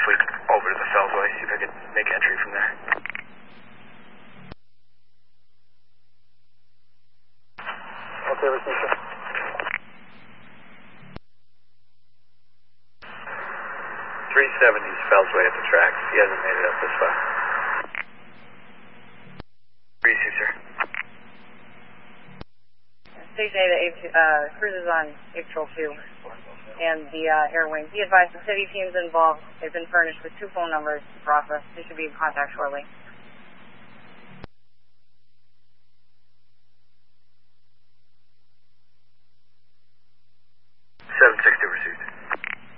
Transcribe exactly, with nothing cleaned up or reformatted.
fleet over to the Fellsway, see if I could make entry from there. Okay, receive, sir. three seventy's Fellsway at the tracks. He hasn't made it up this far. Receive, sir. Station eight, uh, cruises on eight patrol two and the uh, air wing. Be advised the city teams involved have been furnished with two phone numbers to process. They should be in contact shortly.